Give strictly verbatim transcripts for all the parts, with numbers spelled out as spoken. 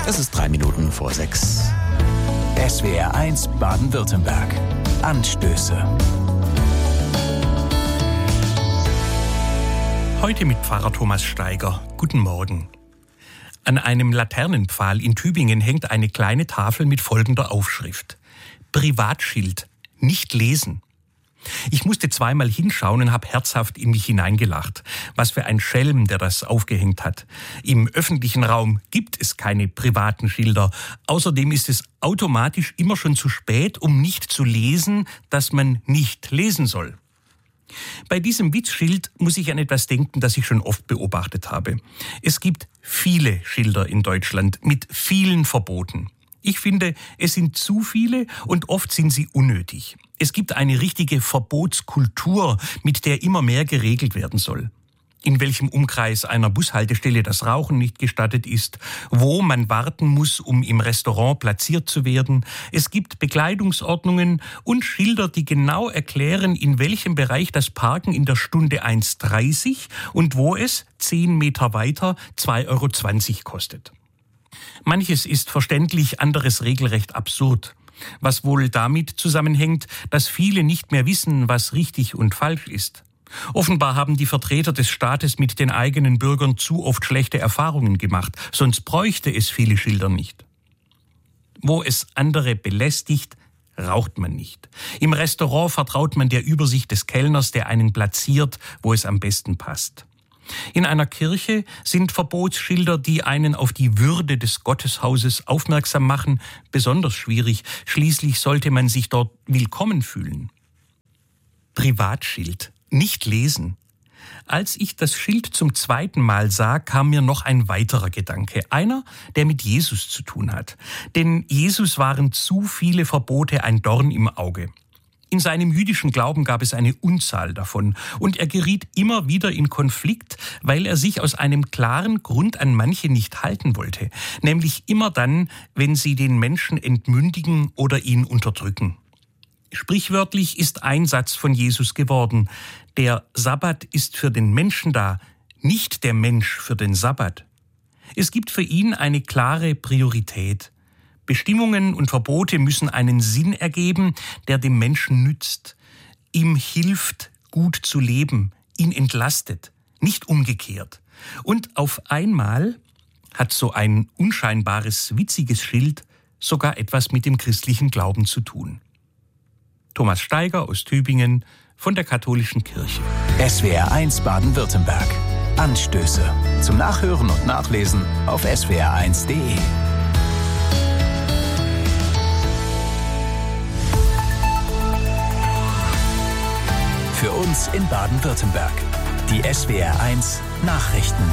Es ist drei Minuten vor sechs. S W R eins Baden-Württemberg. Anstöße. Heute mit Pfarrer Thomas Steiger. Guten Morgen. An einem Laternenpfahl in Tübingen hängt eine kleine Tafel mit folgender Aufschrift: Privatschild, nicht lesen. Ich musste zweimal hinschauen und habe herzhaft in mich hineingelacht. Was für ein Schelm, der das aufgehängt hat. Im öffentlichen Raum gibt es keine privaten Schilder. Außerdem ist es automatisch immer schon zu spät, um nicht zu lesen, dass man nicht lesen soll. Bei diesem Witzschild muss ich an etwas denken, das ich schon oft beobachtet habe. Es gibt viele Schilder in Deutschland mit vielen Verboten. Ich finde, es sind zu viele und oft sind sie unnötig. Es gibt eine richtige Verbotskultur, mit der immer mehr geregelt werden soll. In welchem Umkreis einer Bushaltestelle das Rauchen nicht gestattet ist, wo man warten muss, um im Restaurant platziert zu werden. Es gibt Bekleidungsordnungen und Schilder, die genau erklären, in welchem Bereich das Parken in der Stunde eins dreißig und wo es zehn Meter weiter zwei Euro zwanzig kostet. Manches ist verständlich, anderes regelrecht absurd. Was wohl damit zusammenhängt, dass viele nicht mehr wissen, was richtig und falsch ist. Offenbar haben die Vertreter des Staates mit den eigenen Bürgern zu oft schlechte Erfahrungen gemacht, sonst bräuchte es viele Schilder nicht. Wo es andere belästigt, raucht man nicht. Im Restaurant vertraut man der Übersicht des Kellners, der einen platziert, wo es am besten passt. In einer Kirche sind Verbotsschilder, die einen auf die Würde des Gotteshauses aufmerksam machen, besonders schwierig. Schließlich sollte man sich dort willkommen fühlen. Privatschild. Nicht lesen. Als ich das Schild zum zweiten Mal sah, kam mir noch ein weiterer Gedanke. Einer, der mit Jesus zu tun hat. Denn Jesus waren zu viele Verbote ein Dorn im Auge. In seinem jüdischen Glauben gab es eine Unzahl davon. Und er geriet immer wieder in Konflikt, weil er sich aus einem klaren Grund an manche nicht halten wollte. Nämlich immer dann, wenn sie den Menschen entmündigen oder ihn unterdrücken. Sprichwörtlich ist ein Satz von Jesus geworden: Der Sabbat ist für den Menschen da, nicht der Mensch für den Sabbat. Es gibt für ihn eine klare Priorität. Bestimmungen und Verbote müssen einen Sinn ergeben, der dem Menschen nützt, ihm hilft, gut zu leben, ihn entlastet, nicht umgekehrt. Und auf einmal hat so ein unscheinbares, witziges Schild sogar etwas mit dem christlichen Glauben zu tun. Thomas Steiger aus Tübingen von der Katholischen Kirche. S W R eins Baden-Württemberg. Anstöße. Zum Nachhören und Nachlesen auf S W R eins punkt de. Für uns in Baden-Württemberg. Die S W R eins Nachrichten.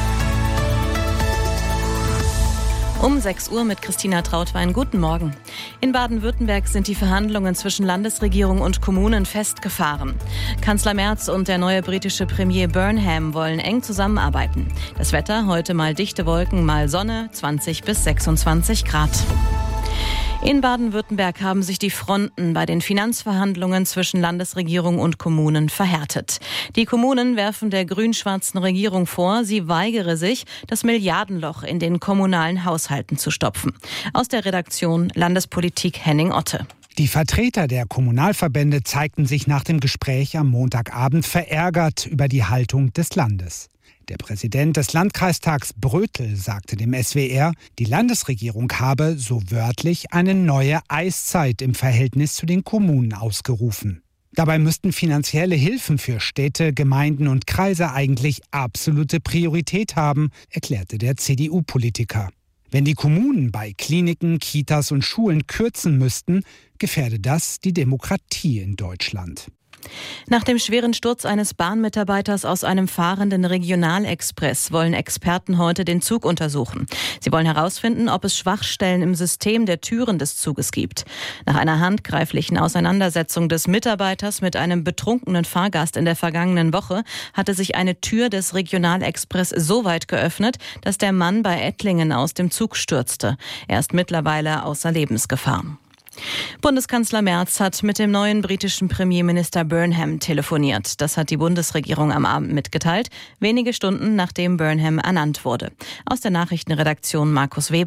Um sechs Uhr mit Christina Trautwein. Guten Morgen. In Baden-Württemberg sind die Verhandlungen zwischen Landesregierung und Kommunen festgefahren. Kanzler Merz und der neue britische Premier Burnham wollen eng zusammenarbeiten. Das Wetter: heute mal dichte Wolken, mal Sonne, zwanzig bis sechsundzwanzig Grad. In Baden-Württemberg haben sich die Fronten bei den Finanzverhandlungen zwischen Landesregierung und Kommunen verhärtet. Die Kommunen werfen der grün-schwarzen Regierung vor, sie weigere sich, das Milliardenloch in den kommunalen Haushalten zu stopfen. Aus der Redaktion Landespolitik Henning Otte. Die Vertreter der Kommunalverbände zeigten sich nach dem Gespräch am Montagabend verärgert über die Haltung des Landes. Der Präsident des Landkreistags Brötel sagte dem S W R, die Landesregierung habe, so wörtlich, eine neue Eiszeit im Verhältnis zu den Kommunen ausgerufen. Dabei müssten finanzielle Hilfen für Städte, Gemeinden und Kreise eigentlich absolute Priorität haben, erklärte der C D U-Politiker. Wenn die Kommunen bei Kliniken, Kitas und Schulen kürzen müssten, gefährde das die Demokratie in Deutschland. Nach dem schweren Sturz eines Bahnmitarbeiters aus einem fahrenden Regionalexpress wollen Experten heute den Zug untersuchen. Sie wollen herausfinden, ob es Schwachstellen im System der Türen des Zuges gibt. Nach einer handgreiflichen Auseinandersetzung des Mitarbeiters mit einem betrunkenen Fahrgast in der vergangenen Woche hatte sich eine Tür des Regionalexpress so weit geöffnet, dass der Mann bei Ettlingen aus dem Zug stürzte. Er ist mittlerweile außer Lebensgefahr. Bundeskanzler Merz hat mit dem neuen britischen Premierminister Burnham telefoniert. Das hat die Bundesregierung am Abend mitgeteilt, wenige Stunden nachdem Burnham ernannt wurde. Aus der Nachrichtenredaktion Markus Weber.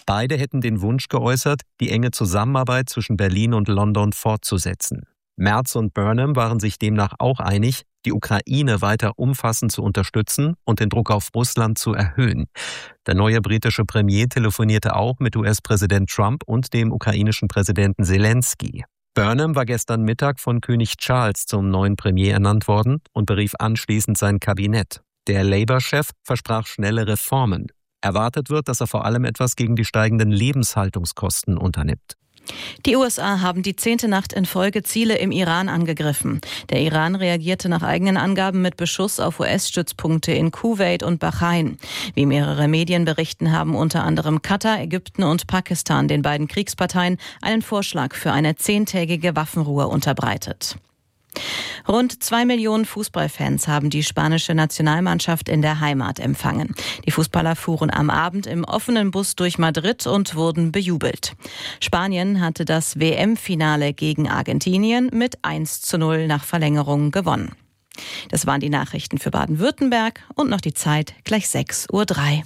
Beide hätten den Wunsch geäußert, die enge Zusammenarbeit zwischen Berlin und London fortzusetzen. Merz und Burnham waren sich demnach auch einig, die Ukraine weiter umfassend zu unterstützen und den Druck auf Russland zu erhöhen. Der neue britische Premier telefonierte auch mit U S-Präsident Trump und dem ukrainischen Präsidenten Zelensky. Burnham war gestern Mittag von König Charles zum neuen Premier ernannt worden und berief anschließend sein Kabinett. Der Labour-Chef versprach schnelle Reformen. Erwartet wird, dass er vor allem etwas gegen die steigenden Lebenshaltungskosten unternimmt. Die U S A haben die zehnte Nacht in Folge Ziele im Iran angegriffen. Der Iran reagierte nach eigenen Angaben mit Beschuss auf U S-Stützpunkte in Kuwait und Bahrain. Wie mehrere Medien berichten, haben unter anderem Katar, Ägypten und Pakistan den beiden Kriegsparteien einen Vorschlag für eine zehntägige Waffenruhe unterbreitet. Rund zwei Millionen Fußballfans haben die spanische Nationalmannschaft in der Heimat empfangen. Die Fußballer fuhren am Abend im offenen Bus durch Madrid und wurden bejubelt. Spanien hatte das W M-Finale gegen Argentinien mit eins zu null nach Verlängerung gewonnen. Das waren die Nachrichten für Baden-Württemberg und noch die Zeit gleich sechs Uhr drei.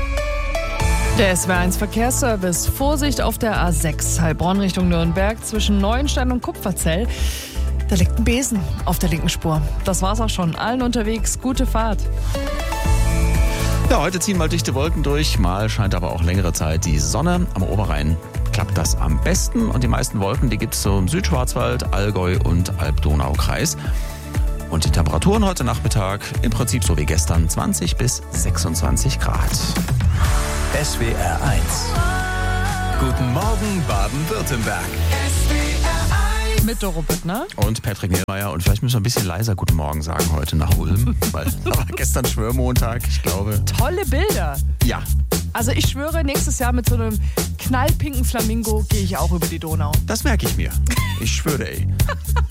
Der S W R eins Verkehrsservice. Vorsicht auf der A sechs Heilbronn Richtung Nürnberg zwischen Neuenstein und Kupferzell. Da liegt ein Besen auf der linken Spur. Das war's auch schon. Allen unterwegs. Gute Fahrt. Ja, heute ziehen mal dichte Wolken durch. Mal scheint aber auch längere Zeit die Sonne. Am Oberrhein klappt das am besten. Und die meisten Wolken, die gibt es so im Südschwarzwald, Allgäu und Alb-Donau-Kreis. Und die Temperaturen heute Nachmittag im Prinzip so wie gestern, zwanzig bis sechsundzwanzig Grad. S W R eins. Guten Morgen, Baden-Württemberg. Mit Doro Büttner. Und Patrick Niemeyer. Und vielleicht müssen wir ein bisschen leiser Guten Morgen sagen heute nach Ulm. Weil war gestern Schwörmontag, ich glaube. Tolle Bilder. Ja. Also ich schwöre, nächstes Jahr mit so einem knallpinken Flamingo gehe ich auch über die Donau. Das merke ich mir. Ich schwöre, ey.